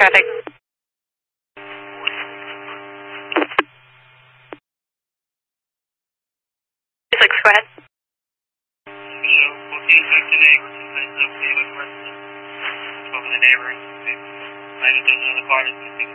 traffic. 6, go ahead. So, we'll use that today with some things up to you with residents. Over the neighborhood. I just don't know the car.